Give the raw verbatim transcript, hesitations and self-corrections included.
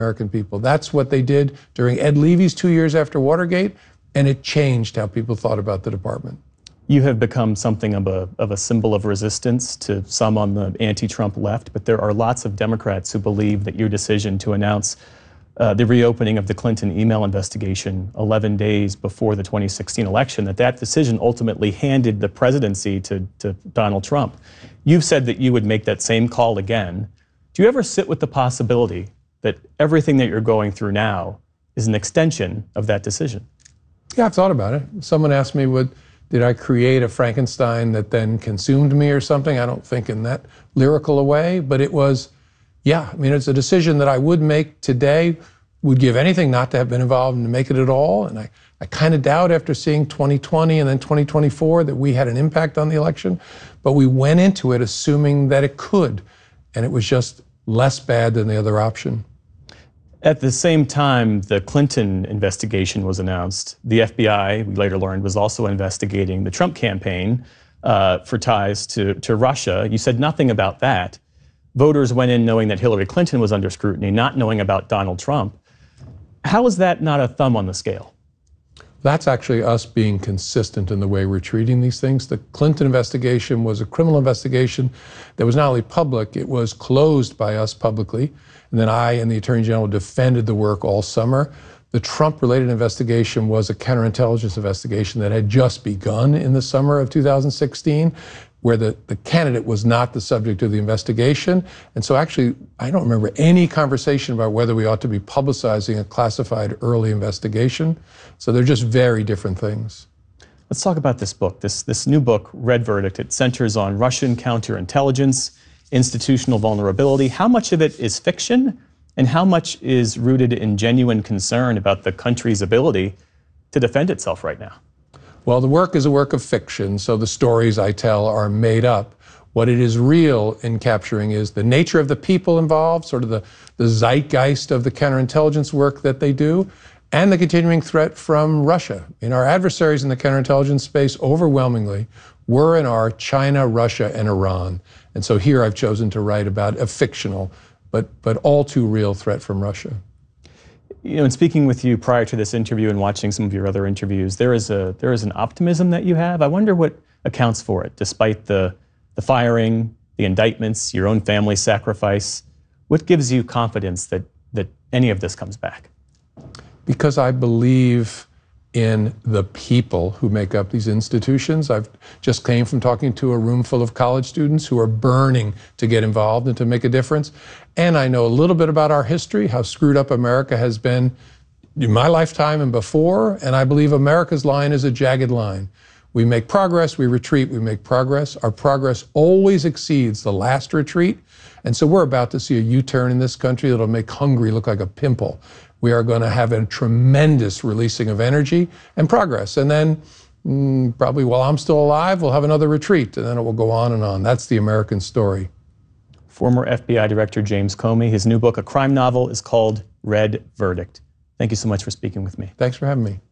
American people. That's what they did during Ed Levy's two years after Watergate, and it changed how people thought about the department. You have become something of a, of a symbol of resistance to some on the anti-Trump left, but there are lots of Democrats who believe that your decision to announce uh, the reopening of the Clinton email investigation eleven days before the twenty sixteen election, that that decision ultimately handed the presidency to, to Donald Trump. You've said that you would make that same call again. Do you ever sit with the possibility that everything that you're going through now is an extension of that decision? Yeah, I've thought about it. Someone asked me, would, did I create a Frankenstein that then consumed me or something? I don't think in that lyrical a way, but it was, yeah, I mean, it's a decision that I would make today, would give anything not to have been involved and to make it at all. And I, I kind of doubt after seeing twenty twenty and then twenty twenty-four that we had an impact on the election, but we went into it assuming that it could, and it was just less bad than the other option. At the same time the Clinton investigation was announced, the F B I, we later learned, was also investigating the Trump campaign uh, for ties to, to Russia. You said nothing about that. Voters went in knowing that Hillary Clinton was under scrutiny, not knowing about Donald Trump. How is that not a thumb on the scale? That's actually us being consistent in the way we're treating these things. The Clinton investigation was a criminal investigation that was not only public, it was closed by us publicly. And then I and the Attorney General defended the work all summer. The Trump-related investigation was a counterintelligence investigation that had just begun in the summer of two thousand sixteen, where the, the candidate was not the subject of the investigation. And so actually, I don't remember any conversation about whether we ought to be publicizing a classified early investigation. So they're just very different things. Let's talk about this book, this, this new book, Red Verdict. It centers on Russian counterintelligence, institutional vulnerability. How much of it is fiction, and how much is rooted in genuine concern about the country's ability to defend itself right now? Well, the work is a work of fiction, so the stories I tell are made up. What it is real in capturing is the nature of the people involved, sort of the, the zeitgeist of the counterintelligence work that they do, and the continuing threat from Russia. And our adversaries in the counterintelligence space overwhelmingly were and are China, Russia, and Iran. And so here I've chosen to write about a fictional, but, but all too real threat from Russia. You know, in speaking with you prior to this interview and watching some of your other interviews, there is a there is an optimism that you have. I wonder what accounts for it, despite the the firing, the indictments, your own family's sacrifice. What gives you confidence that that any of this comes back? Because I believe in the people who make up these institutions. I've just came from talking to a room full of college students who are burning to get involved and to make a difference. And I know a little bit about our history, how screwed up America has been in my lifetime and before. And I believe America's line is a jagged line. We make progress, we retreat, we make progress. Our progress always exceeds the last retreat. And so we're about to see a U-turn in this country that'll make Hungary look like a pimple. We are going to have a tremendous releasing of energy and progress. And then mm, probably while I'm still alive, we'll have another retreat, and then it will go on and on. That's the American story. Former F B I Director James Comey, his new book, a crime novel, is called Red Verdict. Thank you so much for speaking with me. Thanks for having me.